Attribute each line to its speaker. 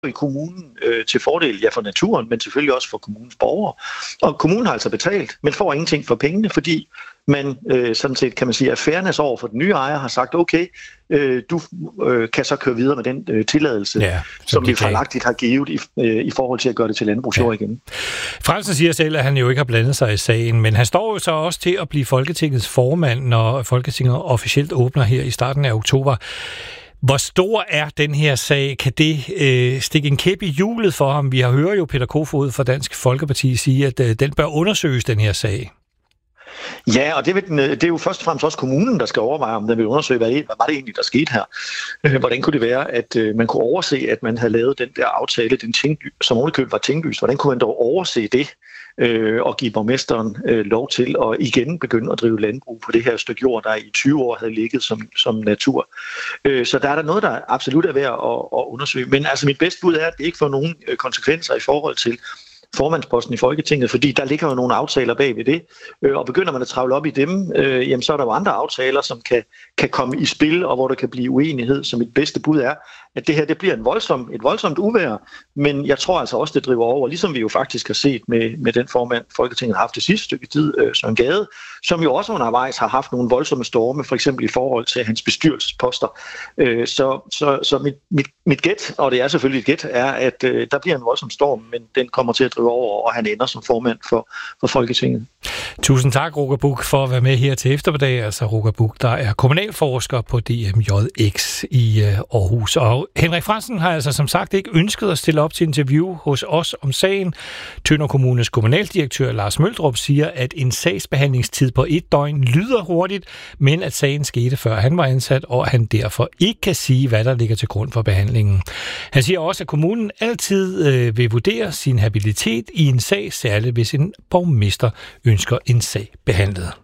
Speaker 1: i kommunen til fordel for naturen, men selvfølgelig også for kommunens borgere. Og kommunen har altså betalt, men får ingenting for pengene, fordi man sådan set, kan man sige, at fairness over for den nye ejer har sagt, okay, du kan så køre videre med den tilladelse, som vi forlagtigt har givet i forhold til at gøre det til landbrugsjord igen.
Speaker 2: Frelsen siger selv, at han jo ikke har blandet sig i sagen, men han står jo så også til at blive Folketingets formand, når Folketinget officielt åbner her i starten af oktober. Hvor stor er den her sag? Kan det stikke en kæp i hjulet for ham? Vi har hørt jo Peter Kofod fra Dansk Folkeparti sige, at den bør undersøges, den her sag.
Speaker 1: Ja, og det er jo først og fremmest også kommunen, der skal overveje, om den vil undersøge, hvad var det egentlig, der skete her. Hvordan kunne det være, at man kunne overse, at man havde lavet den der aftale, som ovenikøbet var tinglyst. Hvordan kunne man dog overse det og give borgmesteren lov til at igen begynde at drive landbrug på det her stykke jord, der i 20 år havde ligget som natur. Så der er der noget, der absolut er værd at undersøge. Men altså mit bedste bud er, at det ikke får nogen konsekvenser i forhold til formandsposten i Folketinget, fordi der ligger jo nogle aftaler bag ved det, og begynder man at travle op i dem, jamen så er der jo andre aftaler, som kan komme i spil, og hvor der kan blive uenighed. Så mit bedste bud er, at det her det bliver et voldsomt uvejr, men jeg tror altså også, det driver over, ligesom vi jo faktisk har set med den formand, Folketinget har haft det sidste stykke tid, Søren Gade, som jo også undervejs har haft nogle voldsomme storme, for eksempel i forhold til hans bestyrelsesposter. Så mit gæt, og det er selvfølgelig et gæt, er, at der bliver en voldsom storm, men den kommer til at drive over, og han ender som formand for Folketinget.
Speaker 2: Tusind tak, Roger Buch, for at være med her til eftermiddag. Altså Roger Buch, der er kommunalforsker på DMJX i Aarhus. Og Henrik Frandsen har altså som sagt ikke ønsket at stille op til interview hos os om sagen. Tønder Kommunes kommunaldirektør Lars Møldrup siger, at en sagsbehandlingstid på 1 døgn lyder hurtigt, men at sagen skete før han var ansat, og han derfor ikke kan sige, hvad der ligger til grund for behandlingen. Han siger også, at kommunen altid vil vurdere sin habilitet i en sag, særligt hvis en borgmester ønsker en sag behandlet.